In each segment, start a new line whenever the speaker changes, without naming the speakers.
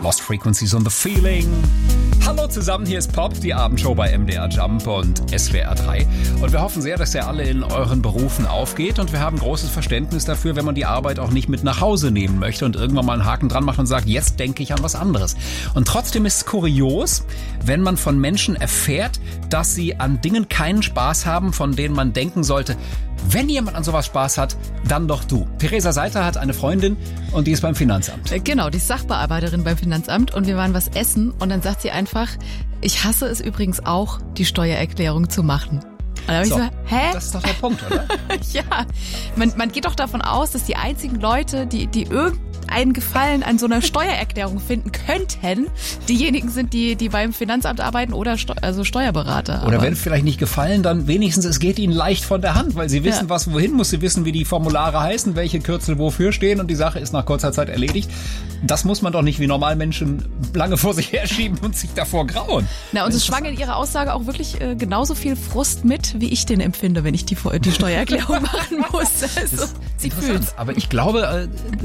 Lost Frequencies on the Feeling. Hallo zusammen, hier ist Pop, die Abendshow bei MDR Jump und SWR 3. Und wir hoffen sehr, dass ihr alle in euren Berufen aufgeht. Und wir haben großes Verständnis dafür, wenn man die Arbeit auch nicht mit nach Hause nehmen möchte und irgendwann mal einen Haken dran macht und sagt, jetzt denke ich an was anderes. Und trotzdem ist es kurios, wenn man von Menschen erfährt, dass sie an Dingen keinen Spaß haben, von denen man denken sollte, wenn jemand an sowas Spaß hat, dann doch du. Theresa Seiter hat eine Freundin und die ist beim Finanzamt.
Genau, die ist Sachbearbeiterin beim Finanzamt und wir waren was essen und dann sagt sie einfach, ich hasse es übrigens auch, die Steuererklärung zu machen. Und dann habe ich so, hä?
Das ist doch der Punkt, oder?
Ja, man geht doch davon aus, dass die einzigen Leute, die irgendeinen Gefallen an so einer Steuererklärung finden könnten, diejenigen sind, die beim Finanzamt arbeiten oder Steuerberater.
Oder wenn vielleicht nicht gefallen, dann wenigstens es geht ihnen leicht von der Hand, weil sie wissen, was wohin muss, sie wissen, wie die Formulare heißen, welche Kürzel wofür stehen und die Sache ist nach kurzer Zeit erledigt. Das muss man doch nicht wie Normalmenschen lange vor sich herschieben und sich davor grauen.
Na, und es schwang in ihrer Aussage auch wirklich genauso viel Frust mit, wie ich den empfinde, wenn ich die Steuererklärung machen muss. Also, sie fühlt's.
Aber ich glaube,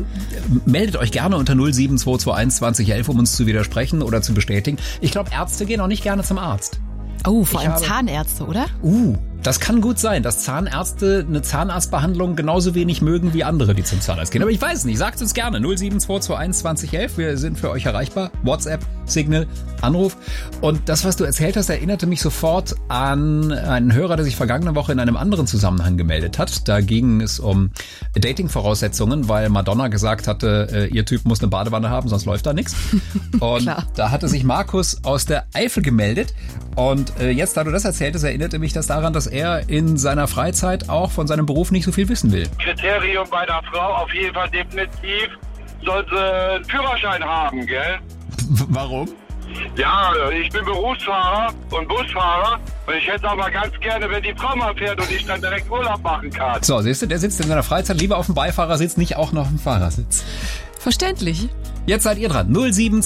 meldet euch gerne unter 07221 2011, um uns zu widersprechen oder zu bestätigen. Ich glaube, Ärzte gehen auch nicht gerne zum Arzt.
Oh, vor allem Zahnärzte, oder?
Das kann gut sein, dass Zahnärzte eine Zahnarztbehandlung genauso wenig mögen wie andere, die zum Zahnarzt gehen. Aber ich weiß es nicht. Sagt uns gerne. 07221 2011. Wir sind für euch erreichbar. WhatsApp, Signal, Anruf. Und das, was du erzählt hast, erinnerte mich sofort an einen Hörer, der sich vergangene Woche in einem anderen Zusammenhang gemeldet hat. Da ging es um Dating-Voraussetzungen, weil Madonna gesagt hatte, ihr Typ muss eine Badewanne haben, sonst läuft da nichts. Und da hatte sich Markus aus der Eifel gemeldet. Und jetzt, da du das erzähltest, erinnerte mich das daran, dass er in seiner Freizeit auch von seinem Beruf nicht so viel wissen will.
Kriterium bei der Frau auf jeden Fall definitiv, soll sie einen Führerschein haben, gell?
Warum?
Ja, ich bin Berufsfahrer und Busfahrer und ich hätte auch mal ganz gerne, wenn die Frau mal fährt und ich dann direkt Urlaub machen kann.
So, siehst du, der sitzt in seiner Freizeit lieber auf dem Beifahrersitz, nicht auch noch auf dem Fahrersitz.
Verständlich.
Jetzt seid ihr dran.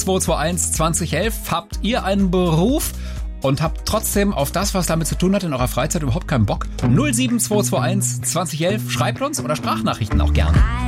07221 2011. Habt ihr einen Beruf und habt trotzdem auf das, was damit zu tun hat, in eurer Freizeit überhaupt keinen Bock? 07221 2011. Schreibt uns oder Sprachnachrichten auch gerne.